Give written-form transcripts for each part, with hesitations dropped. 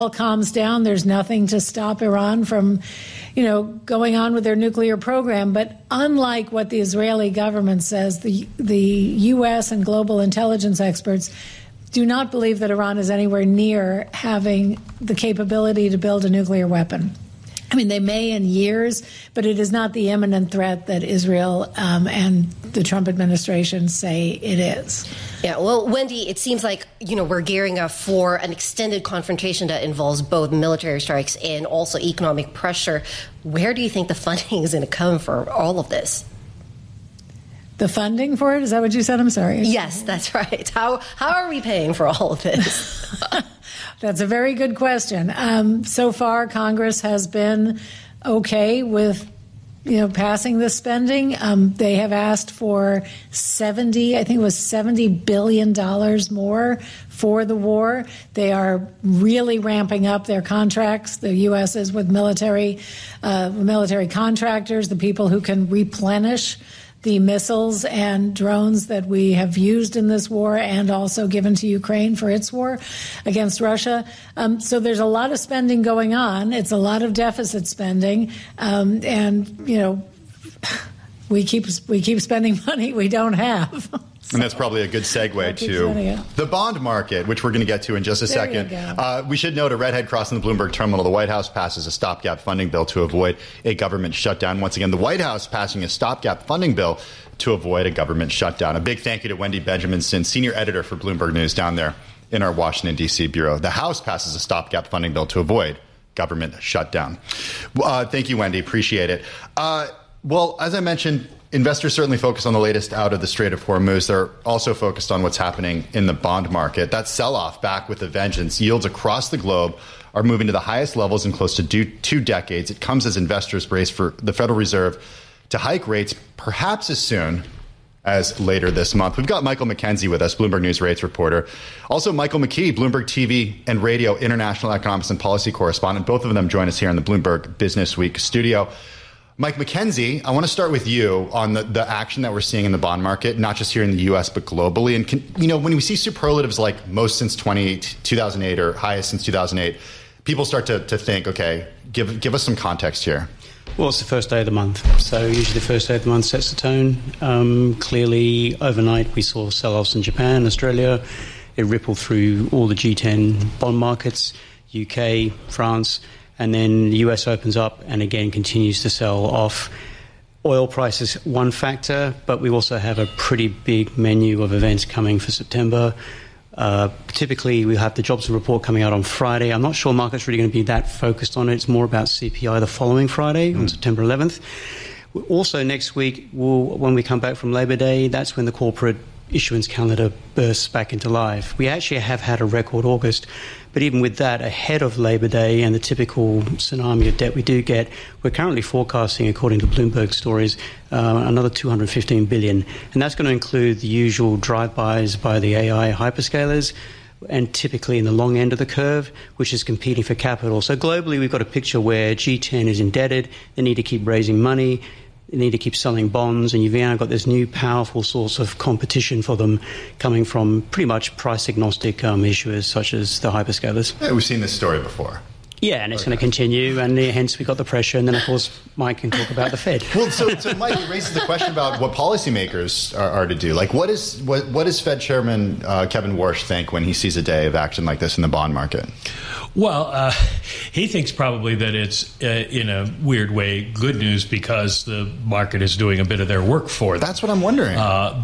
calms down, there's nothing to stop Iran from, going on with their nuclear program. But unlike what the Israeli government says, the U.S. and global intelligence experts do not believe that Iran is anywhere near having the capability to build a nuclear weapon. I mean, they may in years, but it is not the imminent threat that Israel and the Trump administration say it is. Yeah, well, Wendy, it seems like, we're gearing up for an extended confrontation that involves both military strikes and also economic pressure. Where do you think the funding is going to come for all of this? The funding for it? Is that what you said? I'm sorry. Yes, that's right. How are we paying for all of this? That's a very good question. So far, Congress has been okay with, passing this spending. They have asked for $70 billion more for the war. They are really ramping up their contracts. The U.S. is with military contractors, the people who can replenish the missiles and drones that we have used in this war and also given to Ukraine for its war against Russia. So there's a lot of spending going on. It's a lot of deficit spending. We keep spending money we don't have. And that's probably a good segue to the bond market, which we're going to get to in just a second. We should note a redhead crossing the Bloomberg terminal. The White House passes a stopgap funding bill to avoid a government shutdown. Once again, the White House passing a stopgap funding bill to avoid a government shutdown. A big thank you to Wendy Benjaminson, senior editor for Bloomberg News down there in our Washington, D.C. bureau. The House passes a stopgap funding bill to avoid government shutdown. Thank you, Wendy. Appreciate it. Well, as I mentioned, investors certainly focus on the latest out of the Strait of Hormuz. They're also focused on what's happening in the bond market. That sell-off back with a vengeance. Yields across the globe are moving to the highest levels in close to 2 decades. It comes as investors brace for the Federal Reserve to hike rates perhaps as soon as later this month. We've got Michael McKenzie with us, Bloomberg News rates reporter. Also, Michael McKee, Bloomberg TV and Radio international economics and policy correspondent. Both of them join us here in the Bloomberg Business Week studio. Mike McKenzie, I want to start with you on the action that we're seeing in the bond market, not just here in the U.S., but globally. And, when we see superlatives like most since 2008 or highest since 2008, people start to think, okay, give us some context here. Well, it's the first day of the month. So usually the first day of the month sets the tone. Clearly, overnight, we saw sell-offs in Japan, Australia. It rippled through all the G10 bond markets, UK, France. And then the US opens up and again continues to sell off. Oil price is one factor, but we also have a pretty big menu of events coming for September. Typically, we have the jobs report coming out on Friday. I'm not sure market's really going to be that focused on it. It's more about CPI the following Friday on September 11th. Also, next week, when we come back from Labor Day, that's when the corporate issuance calendar bursts back into life. We actually have had a record August, but even with that, ahead of Labor Day and the typical tsunami of debt we do get, we're currently forecasting, according to Bloomberg stories, another $215 billion. And that's going to include the usual drive-bys by the AI hyperscalers and typically in the long end of the curve, which is competing for capital. So globally, we've got a picture where G10 is indebted. They need to keep raising money. They need to keep selling bonds, and you've now got this new powerful source of competition for them coming from pretty much price-agnostic issuers such as the hyperscalers. Yeah, we've seen this story before. Yeah, and it's going to continue, and hence we got the pressure, and then, of course, Mike can talk about the Fed. Well, so Mike, it raises the question about what policymakers are to do. Like, what does Fed Chairman Kevin Warsh think when he sees a day of action like this in the bond market? Well, he thinks probably that it's, in a weird way, good news because the market is doing a bit of their work for them. That's what I'm wondering.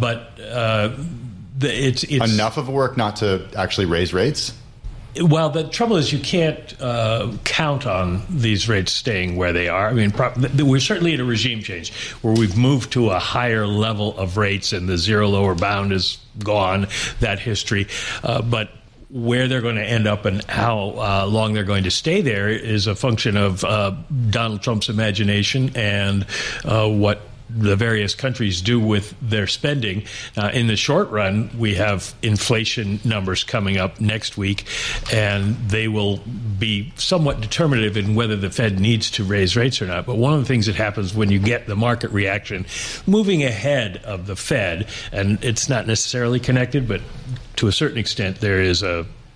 It's enough of work not to actually raise rates? Well, the trouble is you can't count on these rates staying where they are. I mean, we're certainly in a regime change where we've moved to a higher level of rates and the zero lower bound is gone, that history. But where they're going to end up and how long they're going to stay there is a function of Donald Trump's imagination and what the various countries do with their spending. In the short run, we have inflation numbers coming up next week, and they will be somewhat determinative in whether the Fed needs to raise rates or not. But one of the things that happens when you get the market reaction moving ahead of the Fed, and it's not necessarily connected, but to a certain extent there is a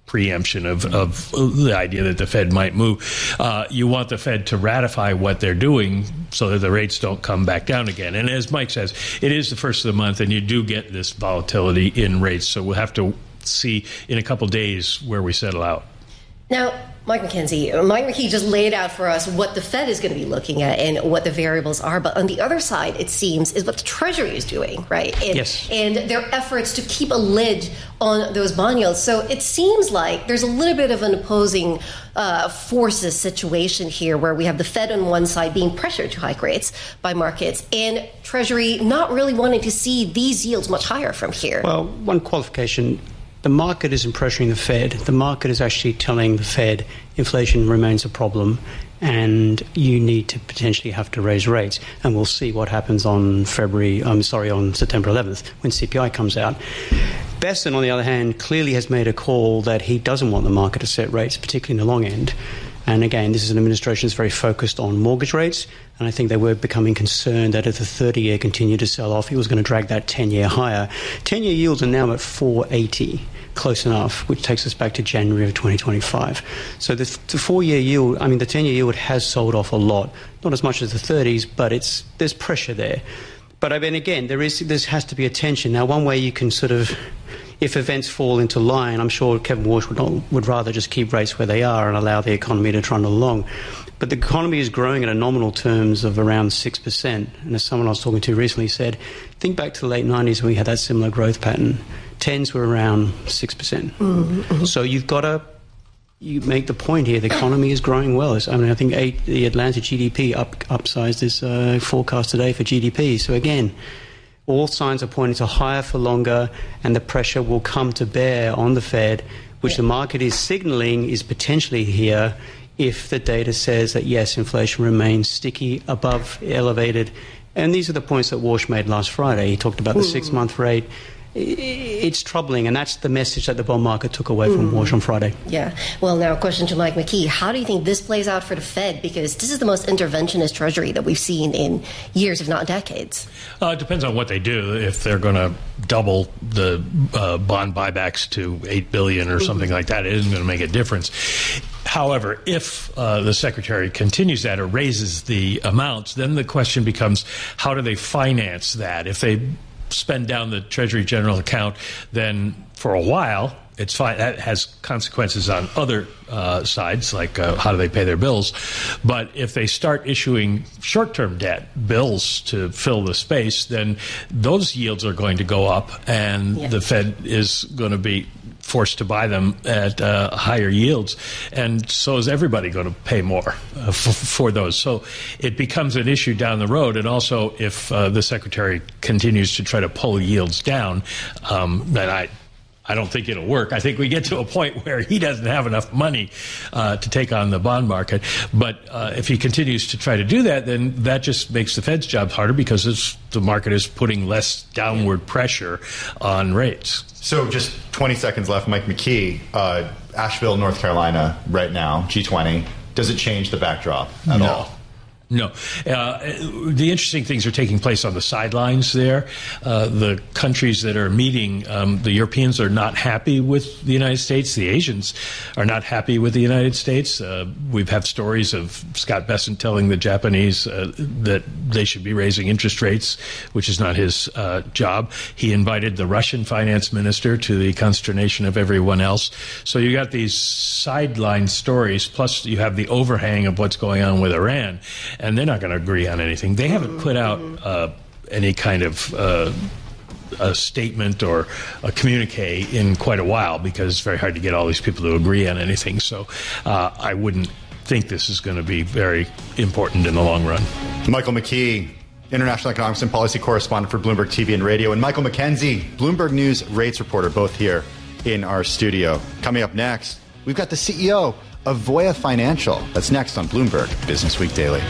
preemption of the idea that the Fed might move. You want the Fed to ratify what they're doing so that the rates don't come back down again. And as Mike says, it is the first of the month, and you do get this volatility in rates. So we'll have to see in a couple days where we settle out. Now, Mike McKee just laid out for us what the Fed is going to be looking at and what the variables are. But on the other side, it seems, is what the Treasury is doing, right? And their efforts to keep a lid on those bond yields. So it seems like there's a little bit of an opposing forces situation here where we have the Fed on one side being pressured to hike rates by markets and Treasury not really wanting to see these yields much higher from here. Well, one qualification. The market isn't pressuring the Fed. The market is actually telling the Fed inflation remains a problem and you need to potentially have to raise rates. And we'll see what happens on September 11th when CPI comes out. Bessent, on the other hand, clearly has made a call that he doesn't want the market to set rates, particularly in the long end. And again, this is an administration that's very focused on mortgage rates. And I think they were becoming concerned that if the 30-year continued to sell off, he was going to drag that 10-year higher. 10-year yields are now at 480, close enough, which takes us back to January of 2025. So the 4-year yield, the 10-year yield has sold off a lot. Not as much as the 30s, but there's pressure there. But again, there has to be a tension. Now, one way you can sort of, if events fall into line, I'm sure Kevin Walsh would rather just keep rates where they are and allow the economy to trundle along. But the economy is growing at a nominal terms of around 6%. And as someone I was talking to recently said, think back to the late 90s when we had that similar growth pattern. 10s were around 6%. Mm-hmm. So you make the point here, the economy is growing well. I think the Atlanta GDP upsized its forecast today for GDP. So again, all signs are pointing to higher for longer, and the pressure will come to bear on the Fed, which the market is signaling is potentially here if the data says that, yes, inflation remains sticky, above elevated. And these are the points that Walsh made last Friday. He talked about the 6-month rate. It's troubling, and that's the message that the bond market took away from Walsh on Friday. Yeah. Well, now a question to Mike McKee. How do you think this plays out for the Fed? Because this is the most interventionist Treasury that we've seen in years, if not decades. It depends on what they do. If they're going to double the bond buybacks to $8 billion or something like that, it isn't going to make a difference. However, if the Secretary continues that or raises the amounts, then the question becomes, how do they finance that? If they spend down the Treasury General account, then for a while, it's fine. That has consequences on other sides, like how do they pay their bills. But if they start issuing short-term debt, bills to fill the space, then those yields are going to go up, and the Fed is going to be forced to buy them at higher yields, and so is everybody going to pay more for those. So it becomes an issue down the road, and also if the Secretary continues to try to pull yields down, then I don't think it'll work. I think we get to a point where he doesn't have enough money to take on the bond market. But if he continues to try to do that, then that just makes the Fed's job harder because the market is putting less downward pressure on rates. So just 20 seconds left, Mike McKee, Asheville, North Carolina right now, G20. Does it change the backdrop at all? No. The interesting things are taking place on the sidelines there. The countries that are meeting, the Europeans are not happy with the United States. The Asians are not happy with the United States. We've had stories of Scott Bessent telling the Japanese that they should be raising interest rates, which is not his job. He invited the Russian finance minister, to the consternation of everyone else. So you got these sideline stories, plus you have the overhang of what's going on with Iran. And they're not going to agree on anything. They haven't put out any kind of a statement or a communique in quite a while because it's very hard to get all these people to agree on anything. So I wouldn't think this is going to be very important in the long run. Michael McKee, international economics and policy correspondent for Bloomberg TV and Radio, and Michael McKenzie, Bloomberg News rates reporter, both here in our studio. Coming up next, we've got the CEO of Voya Financial. That's next on Bloomberg Business Week Daily.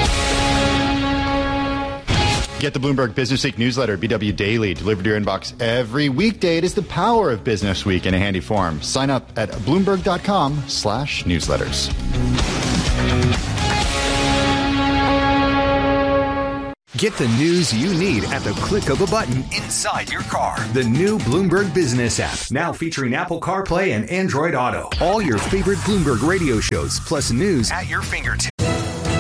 Get the Bloomberg Business Week newsletter, BW Daily, delivered to your inbox every weekday. It is the power of Business Week in a handy form. Sign up at Bloomberg.com/newsletters. Get the news you need at the click of a button inside your car. The new Bloomberg Business app, now featuring Apple CarPlay and Android Auto. All your favorite Bloomberg radio shows, plus news at your fingertips.